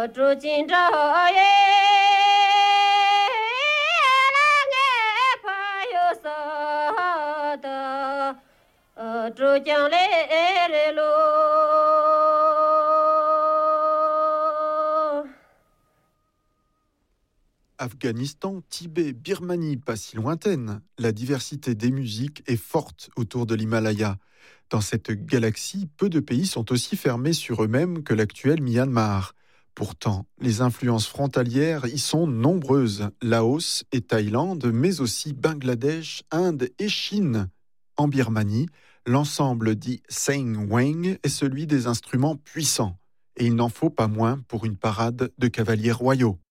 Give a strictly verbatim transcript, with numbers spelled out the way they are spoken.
住今朝耶，俺朋友说的，呃，珠江来的路。 Afghanistan, Tibet, Birmanie, pas si lointaine, la diversité des musiques est forte autour de l'Himalaya. Dans cette galaxie, peu de pays sont aussi fermés sur eux-mêmes que l'actuel Myanmar. Pourtant, les influences frontalières y sont nombreuses, Laos et Thaïlande, mais aussi Bangladesh, Inde et Chine. En Birmanie, l'ensemble dit Seng Weng est celui des instruments puissants. Et il n'en faut pas moins pour une parade de cavaliers royaux.